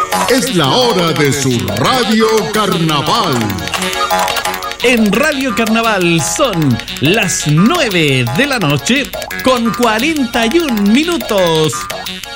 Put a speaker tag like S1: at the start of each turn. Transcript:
S1: Es la hora de su Radio Carnaval.
S2: En Radio Carnaval son las 9 de la noche con 41 minutos.